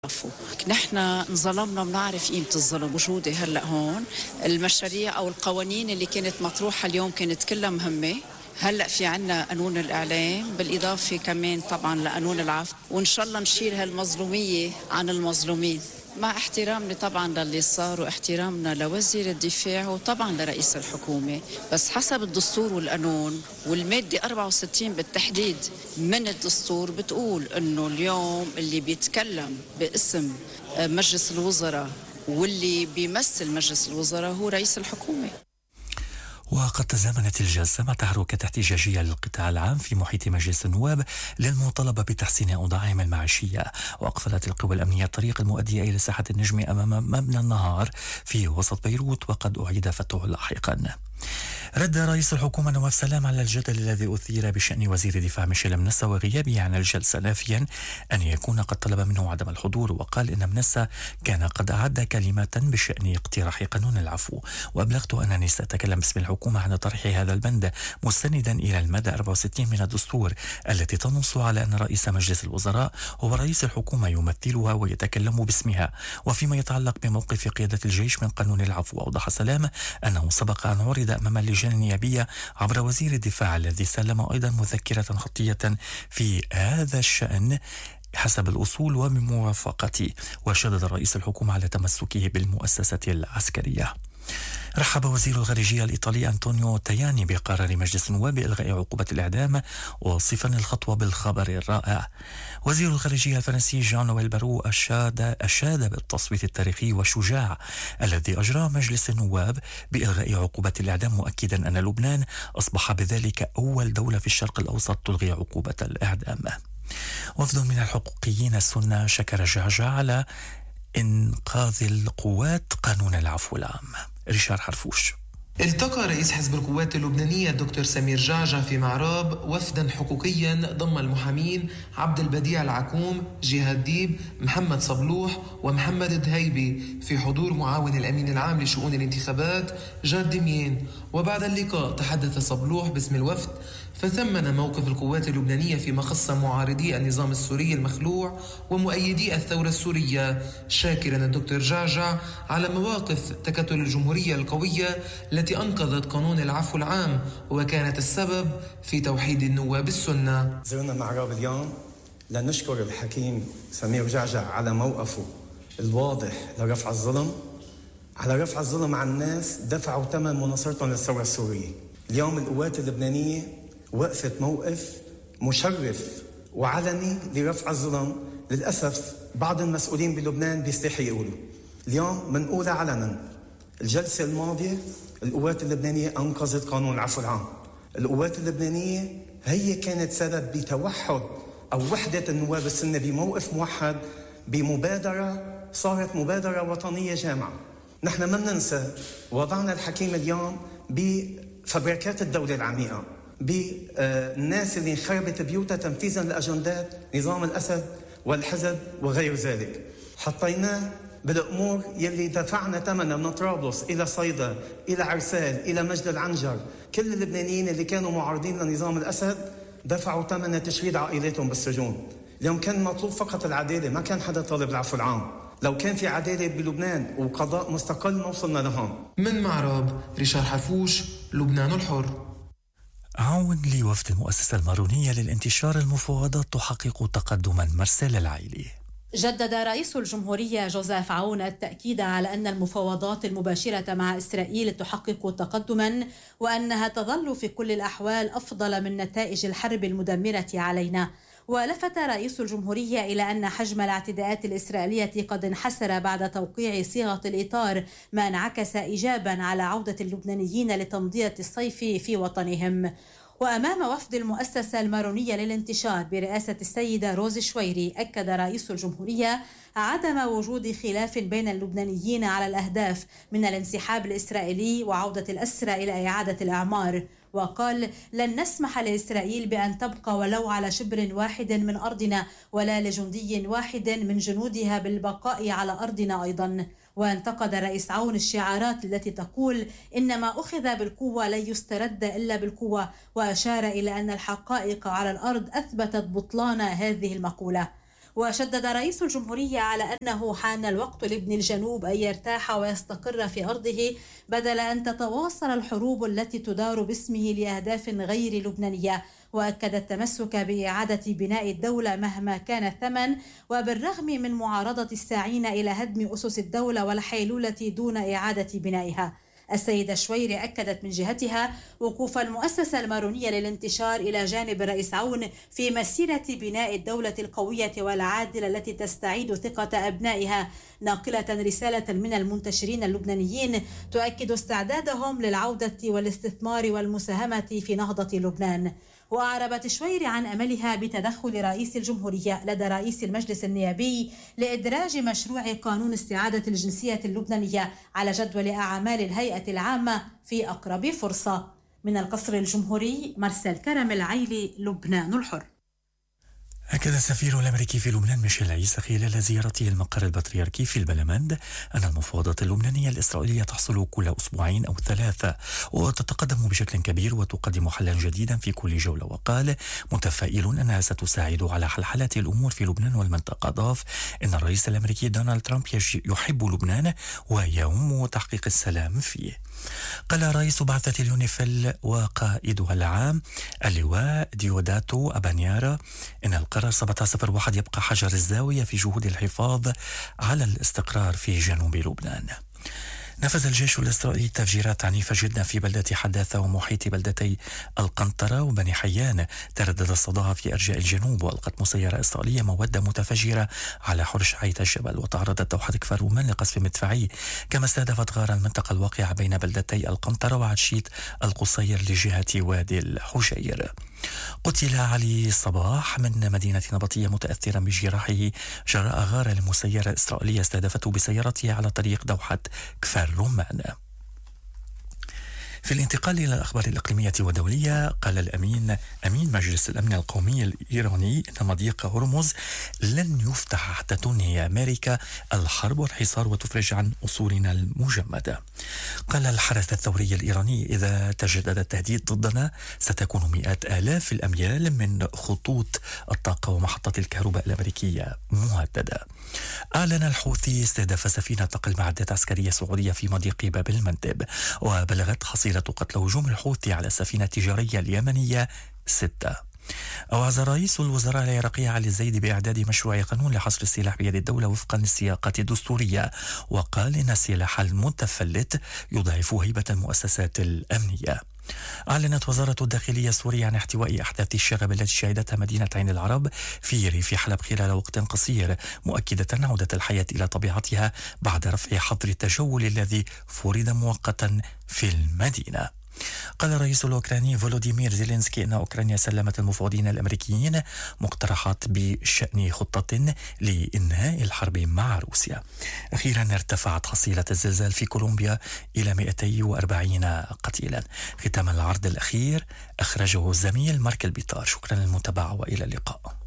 عفو. نحن انظلمنا بنعرف قيمة الظلم وجودي هلأ هون. المشاريع أو القوانين اللي كانت مطروحة اليوم كانت كلها مهمة. هلأ في عنا قانون الإعلام بالإضافة كمان طبعا لقانون العفو، وإن شاء الله نشيل هالمظلومية عن المظلومين مع احترامنا طبعا للي صار واحترامنا لوزير الدفاع وطبعا لرئيس الحكومة. بس حسب الدستور والقانون والمادة 64 بالتحديد من الدستور بتقول انه اليوم اللي بيتكلم باسم مجلس الوزراء واللي بيمثل مجلس الوزراء هو رئيس الحكومة. وقد تزامنت الجلسة مع تحركات احتجاجية للقطاع العام في محيط مجلس النواب للمطالبة بتحسين أوضاعهم المعيشية، وأقفلت القوى الأمنية الطريق المؤدي إلى ساحة النجم أمام مبنى النهار في وسط بيروت، وقد أعيد فتحه لاحقا. رد رئيس الحكومة نواف سلام على الجدل الذي أثير بشأن وزير الدفاع ميشيل منسا وغيابه عن الجلسة، نافيا أن يكون قد طلب منه عدم الحضور، وقال إن منسا كان قد أعد كلمة بشأن اقتراح قانون العفو. وأبلغت أنني سأتكلم باسم الحكومة عن طرح هذا البند مستندا إلى المادة 64 من الدستور التي تنص على أن رئيس مجلس الوزراء هو رئيس الحكومة يمثلها ويتكلم باسمها. وفيما يتعلق بموقف قيادة الجيش من قانون العفو، أوضح سلام أنه سبق أن عرض أمام اللجان النيابية عبر وزير الدفاع الذي سلم أيضا مذكرة خطية في هذا الشأن حسب الأصول وبموافقته. وشدد رئيس الحكومة على تمسكه بالمؤسسة العسكرية. رحب وزير الخارجية الإيطالي أنطونيو تاياني بقرار مجلس النواب بإلغاء عقوبة الإعدام، وصفا الخطوة بالخبر الرائع. وزير الخارجية الفرنسي جان نويل بارو أشاد بالتصويت التاريخي والشجاع الذي أجراه مجلس النواب بإلغاء عقوبة الإعدام، مؤكدا أن لبنان أصبح بذلك أول دولة في الشرق الأوسط تلغي عقوبة الإعدام. وفد من الحقوقيين السنة شكر جعجع على إنقاذ القوات قانون العفو العام. ريشار حرفوش. التقى رئيس حزب القوات اللبنانية الدكتور سمير جعجع في معراب وفدا حقوقيا ضم المحامين عبد البديع العكوم، جهاد ديب، محمد صبلوح ومحمد الدهيبي في حضور معاون الأمين العام لشؤون الانتخابات جاد دميان. وبعد اللقاء تحدث صبلوح باسم الوفد، فثمن موقف القوات اللبنانية فيما خص معارضي النظام السوري المخلوع ومؤيدي الثورة السورية، شاكرا الدكتور جعجع على مواقف تكتل الجمهورية القوية التي أنقذت قانون العفو العام وكانت السبب في توحيد النواب السنة. زرنا معراب اليوم لنشكر الحكيم سمير جعجع على موقفه الواضح لرفع الظلم، على رفع الظلم عن الناس دفعوا ثمن مناصرتهم للثورة السورية. اليوم القوات اللبنانية وقفت موقف مشرف وعلني لرفع الظلم. للأسف بعض المسؤولين بلبنان بيستحي يقولوا. اليوم منقول علنا الجلسة الماضية القوات اللبنانية أنقذت قانون العفو العام. القوات اللبنانية هي كانت سبب بتوحد أو وحدة النواب السنة بموقف موحد، بمبادرة صارت مبادرة وطنية جامعة. نحن ما بننسى وضعنا الحكيم اليوم بفبركات الدولة العميقة، بالناس اللي انخربت بيوتها تنفيذا لأجندات نظام الأسد والحزب وغير ذلك. حطيناه بالأمور يلي دفعنا ثمنها من طرابلس إلى صيدا إلى عرسال إلى مجد العنجر. كل اللبنانيين اللي كانوا معارضين لنظام الأسد دفعوا ثمن تشريد عائلاتهم بالسجون. اليوم كان مطلوب فقط العدالة، ما كان حدا طالب العفو العام. لو كان في عدالة بلبنان وقضاء مستقل ما وصلنا لهون. من معراب ريشار حرفوش، لبنان الحر. عون لوفد المؤسسة المارونية للانتشار المفاوضات تحقق تقدما. مرسال العائلي. جدد رئيس الجمهورية جوزيف عون التأكيد على أن المفاوضات المباشرة مع إسرائيل تحقق تقدما، وأنها تظل في كل الأحوال أفضل من نتائج الحرب المدمرة علينا. ولفت رئيس الجمهورية إلى أن حجم الاعتداءات الإسرائيلية قد انحسر بعد توقيع صيغة الإطار، ما انعكس إيجابا على عودة اللبنانيين لتمضية الصيف في وطنهم. وأمام وفد المؤسسة المارونية للانتشار برئاسة السيدة روز شويري، أكد رئيس الجمهورية عدم وجود خلاف بين اللبنانيين على الأهداف من الانسحاب الإسرائيلي وعودة الأسرى إلى إعادة الإعمار. وقال: لن نسمح لإسرائيل بأن تبقى ولو على شبر واحد من أرضنا، ولا لجندي واحد من جنودها بالبقاء على أرضنا أيضا. وانتقد رئيس عون الشعارات التي تقول إن ما أخذ بالقوة لن يسترد إلا بالقوة، وأشار إلى أن الحقائق على الأرض أثبتت بطلان هذه المقولة. وشدد رئيس الجمهورية على أنه حان الوقت لابن الجنوب أن يرتاح ويستقر في أرضه بدل أن تتواصل الحروب التي تدار باسمه لأهداف غير لبنانية، وأكد التمسك بإعادة بناء الدولة مهما كان الثمن، وبالرغم من معارضة الساعين إلى هدم أسس الدولة والحيلولة دون إعادة بنائها. السيدة شويري أكدت من جهتها وقوف المؤسسة المارونية للانتشار إلى جانب الرئيس عون في مسيرة بناء الدولة القوية والعادلة التي تستعيد ثقة أبنائها، ناقلة رسالة من المنتشرين اللبنانيين تؤكد استعدادهم للعودة والاستثمار والمساهمة في نهضة لبنان. وأعربت شويري عن أملها بتدخل رئيس الجمهورية لدى رئيس المجلس النيابي لإدراج مشروع قانون استعادة الجنسية اللبنانية على جدول أعمال الهيئة العامة في أقرب فرصة. من القصر الجمهوري، مرسل كرم العيلي، لبنان الحر. أكد السفير الأمريكي في لبنان ميشيل عيسى خلال زيارته المقر البطريركي في البلمند أن المفاوضات اللبنانية الإسرائيلية تحصل كل أسبوعين أو 3 وتتقدم بشكل كبير وتقدم حلا جديدا في كل جولة، وقال متفائل أنها ستساعد على حلحلة الأمور في لبنان والمنطقة. أضاف أن الرئيس الأمريكي دونالد ترامب يحب لبنان ويهم تحقيق السلام فيه. قال رئيس بعثة اليونيفيل وقائدها العام اللواء ديوداتو أبانيارا إن القرار 1701 يبقى حجر الزاوية في جهود الحفاظ على الاستقرار في جنوب لبنان. نفذ الجيش الإسرائيلي تفجيرات عنيفة جدا في بلدة حداثة ومحيط بلدتي القنطرة وبني حيان، تردد صداها في أرجاء الجنوب، وألقت مسيرة إسرائيلية مواد متفجرة على حرش عيت الجبل، وتعرضت دوحة كفر رومان لقصف مدفعي، كما استهدفت غار المنطقة الواقعة بين بلدتي القنطرة وعشيت القصير لجهة وادي الحجير. قتل علي صباح من مدينة نبطية متأثرا بجراحه جراء غارة لمسيرة إسرائيلية استهدفته بسيارته على طريق دوحة كفر رومان. في الانتقال إلى الأخبار الإقليمية والدولية، قال أمين مجلس الأمن القومي الإيراني أن مضيق هرمز لن يفتح حتى تنهي أمريكا الحرب والحصار وتفرج عن أصولنا المجمدة. قال الحرس الثوري الإيراني إذا تجدد التهديد ضدنا ستكون مئات آلاف الأميال من خطوط الطاقة ومحطات الكهرباء الأمريكية مهددة. أعلن الحوثي استهداف سفينة نقل معدات عسكرية سعودية في مضيق باب المندب، وبلغت حصيلة قتل هجوم الحوثي على السفينة التجارية اليمنية 6. أوعز رئيس الوزراء العراقي علي الزيدي بإعداد مشروع قانون لحصر السلاح بيد الدولة وفقا للسياقات الدستورية، وقال إن السلاح المتفلت يضعف هيبة المؤسسات الأمنية. أعلنت وزارة الداخلية السورية عن احتواء أحداث الشغب التي شهدتها مدينة عين العرب في ريف حلب خلال وقت قصير، مؤكدة عودة الحياة إلى طبيعتها بعد رفع حظر التجول الذي فرض مؤقتا في المدينة. قال الرئيس الأوكراني فولوديمير زيلينسكي أن أوكرانيا سلمت المفوضين الأمريكيين مقترحات بشأن خطة لإنهاء الحرب مع روسيا. أخيرا ارتفعت حصيلة الزلزال في كولومبيا إلى 240 قتيلا. ختام العرض الأخير أخرجه الزميل مارك البيطار. شكرا للمتابعة وإلى اللقاء.